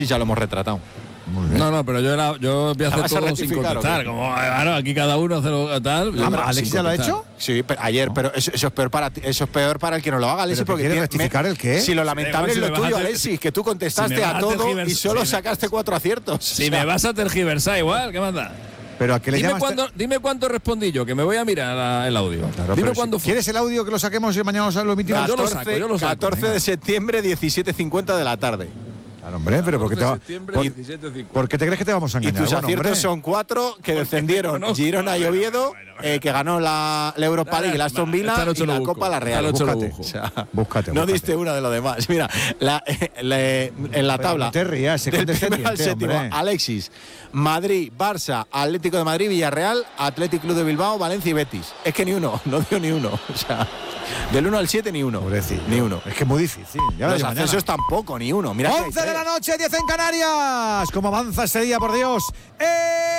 y ya lo hemos retratado. No, pero yo voy a hacer todo sin contestar. Como, claro, aquí cada uno hace lo tal. ¿Alexis ya lo ha hecho? Sí, ayer, pero eso es peor para ti, eso es peor para el que no lo haga, Alexis, porque ¿quiere rectificar el qué? Si lo lamentable es lo tuyo, Alexis, que tú contestaste a todo y solo sacaste 4 aciertos. Si me vas a tergiversar igual, ¿qué manda? Pero a qué le llamas. Dime cuánto respondí yo, que me voy a mirar el audio. Claro, dime cuándo fue. ¿Quieres el audio que lo saquemos y mañana lo emitimos? Yo lo saco. 14 de septiembre, 17:50 de la tarde. Claro, hombre, pero ¿por qué te crees que te vamos a engañar? Y tus aciertos son 4 que descendieron Girona y Oviedo, que ganó la Europa League, la Aston Villa y la Copa La Real. Búscate. No diste una de los demás. Mira, en la tabla. No te rías, del primero al séptimo, Alexis, Madrid, Barça, Atlético de Madrid, Villarreal, Athletic Club de Bilbao, Valencia y Betis. Es que ni uno, no dio ni uno. O sea, del 1 al 7 ni uno. Pobrecillo. Ni uno. Es que es muy difícil. Ya los ascensos tampoco, ni uno. Mira 11 de la noche, 10 en Canarias. ¿Cómo avanza este día, por Dios?